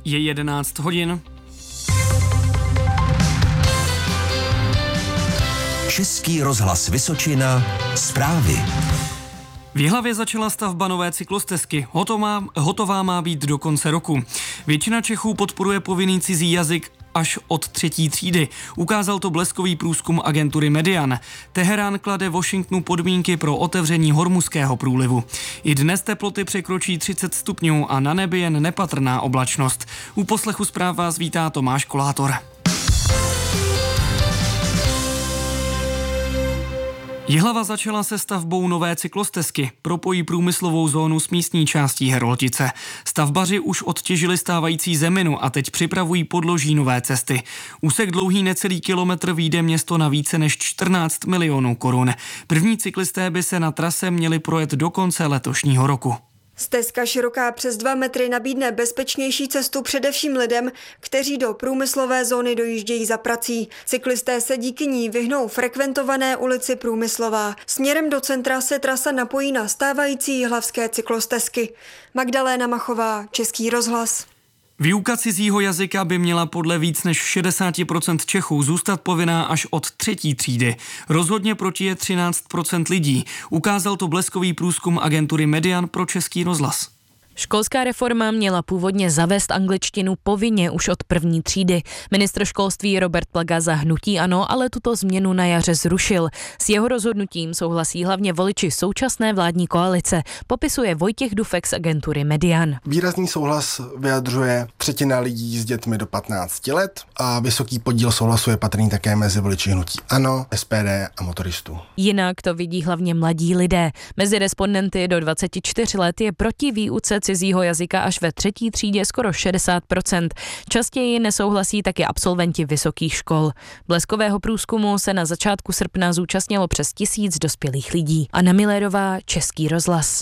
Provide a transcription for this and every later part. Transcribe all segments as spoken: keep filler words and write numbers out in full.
Je jedenáct hodin. Český rozhlas Vysočina, zprávy. V Jihlavě začala stavba nové cyklostezky. Hotová, hotová má být do konce roku. Většina Čechů podporuje povinný cizí jazyk až od třetí třídy. Ukázal to bleskový průzkum agentury Median. Teherán klade Washingtonu podmínky pro otevření Hormuzského průlivu. I dnes teploty překročí třicet stupňů a na nebi jen nepatrná oblačnost. U poslechu zpráv vás vítá Tomáš Kolátor. Jihlava začala se stavbou nové cyklostezky. Propojí průmyslovou zónu s místní částí Heroltice. Stavbaři už odtěžili stávající zeminu a teď připravují podloží nové cesty. Úsek dlouhý necelý kilometr vyjde město na více než čtrnáct milionů korun. První cyklisté by se na trase měli projet do konce letošního roku. Stezka široká přes dva metry nabídne bezpečnější cestu především lidem, kteří do průmyslové zóny dojíždějí za prací. Cyklisté se díky ní vyhnou frekventované ulici Průmyslová. Směrem do centra se trasa napojí na stávající jihlavské cyklostezky. Magdaléna Machová, Český rozhlas. Výuka cizího jazyka by měla podle víc než šedesát procent Čechů zůstat povinná až od třetí třídy. Rozhodně proti je třináct procent lidí. Ukázal to bleskový průzkum agentury Median pro Český rozhlas. Školská reforma měla původně zavést angličtinu povinně už od první třídy. Ministr školství Robert Plaga za hnutí ANO ale tuto změnu na jaře zrušil. S jeho rozhodnutím souhlasí hlavně voliči současné vládní koalice, popisuje Vojtěch Dufek z agentury Median. Výrazný souhlas vyjadřuje třetina lidí s dětmi do patnácti let a vysoký podíl souhlasu je patrný také mezi voliči hnutí ANO, S P D a motoristů. Jinak to vidí hlavně mladí lidé. Mezi respondenty do dvacet čtyři let je proti výuce cizího jazyka až ve třetí třídě skoro šedesát procent. Častěji nesouhlasí taky absolventi vysokých škol. Bleskového průzkumu se na začátku srpna zúčastnilo přes tisíc dospělých lidí. Anna Millerová, Český rozhlas.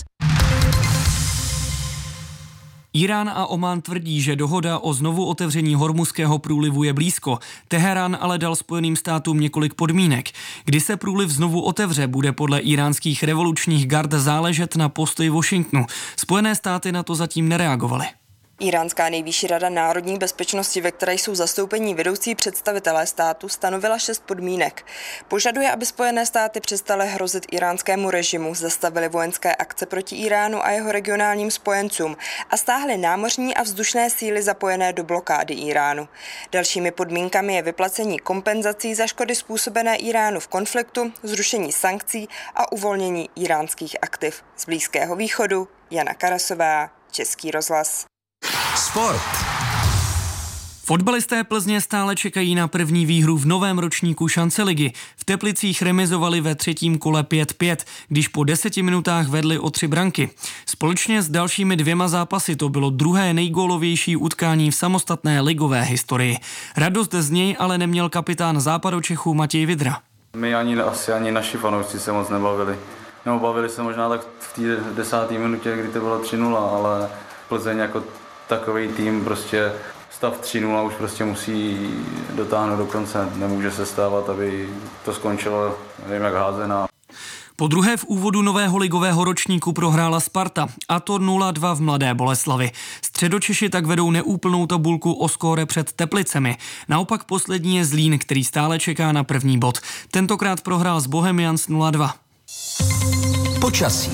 Irán a Omán tvrdí, že dohoda o znovu otevření Hormuzského průlivu je blízko. Teherán ale dal Spojeným státům několik podmínek. Kdy se průliv znovu otevře, bude podle iránských revolučních gard záležet na postoji Washingtonu. Spojené státy na to zatím nereagovaly. Iránská nejvyšší rada národní bezpečnosti, ve které jsou zastoupení vedoucí představitelé státu, stanovila šest podmínek. Požaduje, aby Spojené státy přestaly hrozit iránskému režimu, zastavily vojenské akce proti Iránu a jeho regionálním spojencům a stáhly námořní a vzdušné síly zapojené do blokády Iránu. Dalšími podmínkami je vyplacení kompenzací za škody způsobené Iránu v konfliktu, zrušení sankcí a uvolnění iránských aktiv. Z Blízkého východu Jana Karasová, Český rozhlas. Sport. Fotbalisté Plzně stále čekají na první výhru v novém ročníku Šanceligy. V Teplicích remizovali ve třetím kole pět pět, když po deseti minutách vedli o tři branky. Společně s dalšími dvěma zápasy to bylo druhé nejgólovější utkání v samostatné ligové historii. Radost z něj ale neměl kapitán Západočechů Matěj Vidra. My ani asi ani naši fanoušci se moc nebavili. No, bavili se možná tak v té desáté minutě, kdy to bylo tři nula, ale Plzeň jako takový tým prostě stav tři nula už prostě musí dotáhnout do konce. Nemůže se stávat, aby to skončilo, nevím jak házená. Po druhé v úvodu nového ligového ročníku prohrála Sparta, a to nula dva v Mladé Boleslavi. Středočeši tak vedou neúplnou tabulku o skóre před Teplicemi. Naopak poslední je Zlín, který stále čeká na první bod. Tentokrát prohrál s Bohemians nula dva. Počasí.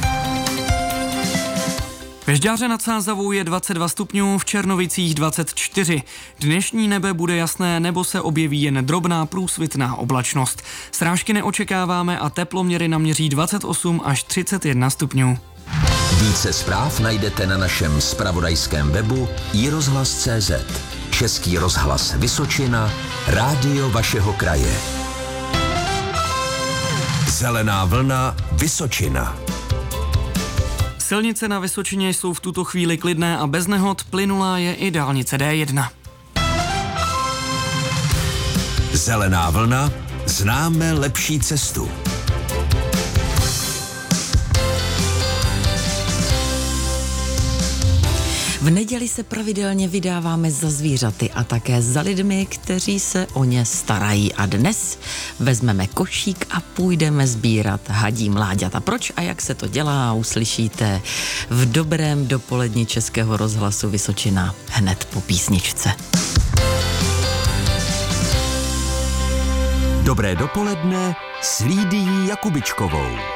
Ve Žďáře nad Sázavou je dvacet dva stupňů, v Černovicích dvacet čtyři. Dnešní nebe bude jasné nebo se objeví jen drobná průsvitná oblačnost. Srážky neočekáváme a teploměry naměří dvacet osm až třicet jedna stupňů. Více zpráv najdete na našem zpravodajském webu i rozhlas tečka cé zet. Český rozhlas Vysočina, rádio vašeho kraje. Zelená vlna Vysočina. Silnice na Vysočině jsou v tuto chvíli klidné a bez nehod, plynulá je i dálnice D jedna. Zelená vlna, známe lepší cestu. V neděli se pravidelně vydáváme za zvířaty a také za lidmi, kteří se o ně starají. A dnes vezmeme košík a půjdeme sbírat hadí mláďata. Proč a jak se to dělá, uslyšíte v dobrém dopoledni Českého rozhlasu Vysočina hned po písničce. Dobré dopoledne s Lídií Jakubičkovou.